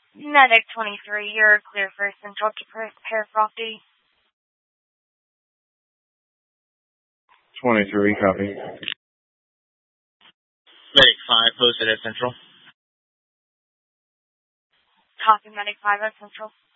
Medic 23, you're clear for Central to prepare Frosty. 23, copy. Medic 5, posted at Central. Copy, Medic 5 at Central.